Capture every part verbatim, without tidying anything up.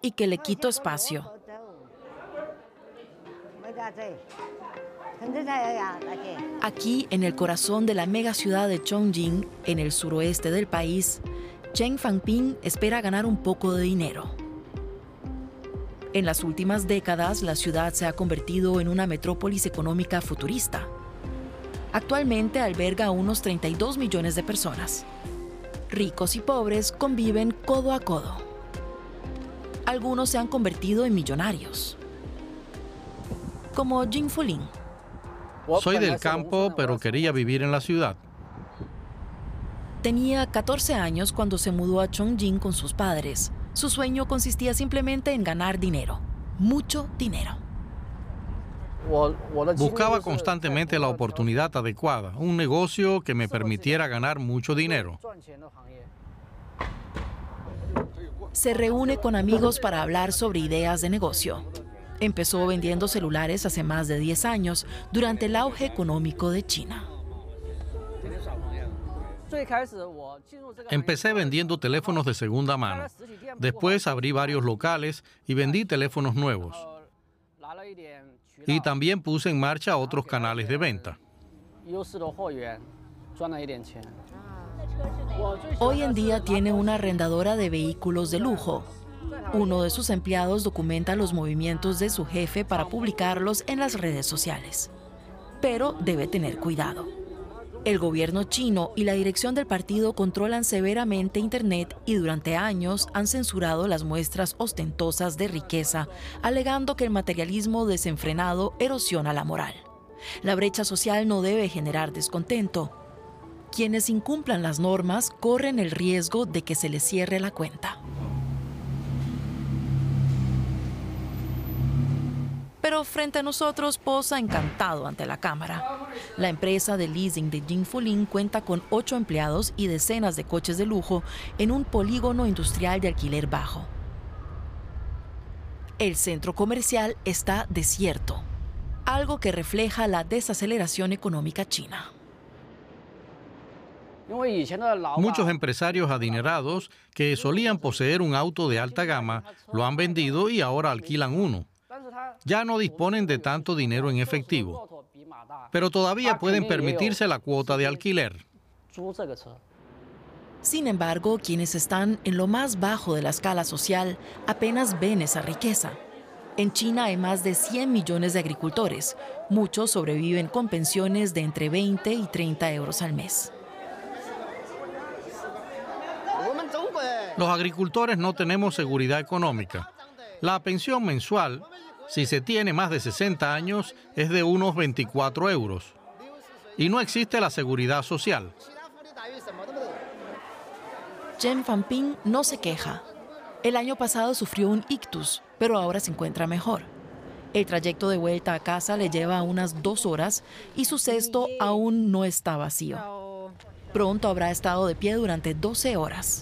y que le quito espacio. Aquí, en el corazón de la megaciudad de Chongqing, en el suroeste del país, Chen Fangping espera ganar un poco de dinero. En las últimas décadas, la ciudad se ha convertido en una metrópolis económica futurista. Actualmente alberga a unos treinta y dos millones de personas. Ricos y pobres conviven codo a codo. Algunos se han convertido en millonarios, como Jin Fulin. Soy del campo, pero quería vivir en la ciudad. Tenía catorce años cuando se mudó a Chongqing con sus padres. Su sueño consistía simplemente en ganar dinero, mucho dinero. Buscaba constantemente la oportunidad adecuada, un negocio que me permitiera ganar mucho dinero. Se reúne con amigos para hablar sobre ideas de negocio. Empezó vendiendo celulares hace más de diez años, durante el auge económico de China. Empecé vendiendo teléfonos de segunda mano. Después abrí varios locales y vendí teléfonos nuevos. Y también puse en marcha otros canales de venta. Hoy en día tiene una arrendadora de vehículos de lujo. Uno de sus empleados documenta los movimientos de su jefe para publicarlos en las redes sociales. Pero debe tener cuidado. El gobierno chino y la dirección del partido controlan severamente Internet y durante años han censurado las muestras ostentosas de riqueza, alegando que el materialismo desenfrenado erosiona la moral. La brecha social no debe generar descontento. Quienes incumplan las normas corren el riesgo de que se les cierre la cuenta. Pero frente a nosotros posa encantado ante la cámara. La empresa de leasing de Jin Fulin cuenta con ocho empleados y decenas de coches de lujo en un polígono industrial de alquiler bajo. El centro comercial está desierto, algo que refleja la desaceleración económica china. Muchos empresarios adinerados que solían poseer un auto de alta gama lo han vendido y ahora alquilan uno. Ya no disponen de tanto dinero en efectivo, pero todavía pueden permitirse la cuota de alquiler. Sin embargo, quienes están en lo más bajo de la escala social apenas ven esa riqueza. En China hay más de cien millones de agricultores. Muchos sobreviven con pensiones de entre veinte y treinta euros al mes. Los agricultores no tenemos seguridad económica. La pensión mensual, si se tiene más de sesenta años, es de unos veinticuatro euros. Y no existe la seguridad social. Chen Fangping no se queja. El año pasado sufrió un ictus, pero ahora se encuentra mejor. El trayecto de vuelta a casa le lleva unas dos horas y su cesto aún no está vacío. Pronto habrá estado de pie durante doce horas.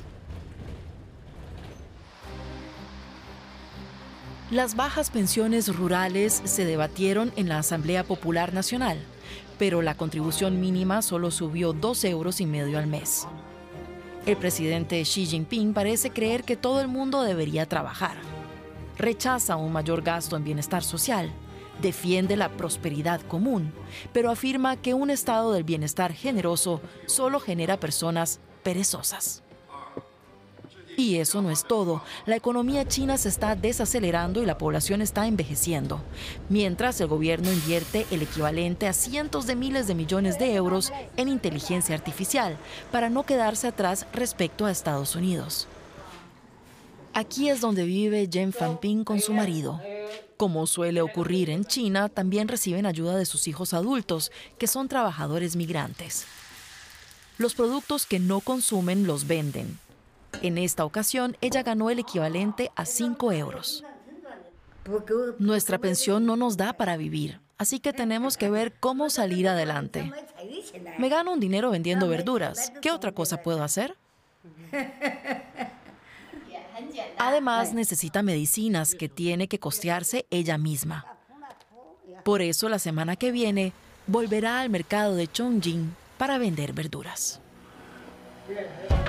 Las bajas pensiones rurales se debatieron en la Asamblea Popular Nacional, pero la contribución mínima solo subió dos euros y medio al mes. El presidente Xi Jinping parece creer que todo el mundo debería trabajar. Rechaza un mayor gasto en bienestar social, defiende la prosperidad común, pero afirma que un estado del bienestar generoso solo genera personas perezosas. Y eso no es todo. La economía china se está desacelerando y la población está envejeciendo, mientras el gobierno invierte el equivalente a cientos de miles de millones de euros en inteligencia artificial para no quedarse atrás respecto a Estados Unidos. Aquí es donde vive Chen Fangping con su marido. Como suele ocurrir en China, también reciben ayuda de sus hijos adultos, que son trabajadores migrantes. Los productos que no consumen los venden. En esta ocasión, ella ganó el equivalente a cinco euros. Nuestra pensión no nos da para vivir, así que tenemos que ver cómo salir adelante. Me gano un dinero vendiendo verduras. ¿Qué otra cosa puedo hacer? Además, necesita medicinas que tiene que costearse ella misma. Por eso, la semana que viene, volverá al mercado de Chongqing para vender verduras.